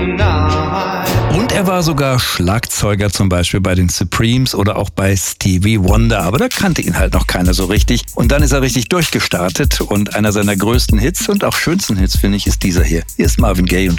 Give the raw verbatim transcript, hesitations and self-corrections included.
Und er war sogar Schlagzeuger, zum Beispiel bei den Supremes oder auch bei Stevie Wonder. Aber da kannte ihn halt noch keiner so richtig. Und dann ist er richtig durchgestartet. Und einer seiner größten Hits und auch schönsten Hits, finde ich, ist dieser hier. Hier ist Marvin Gaye und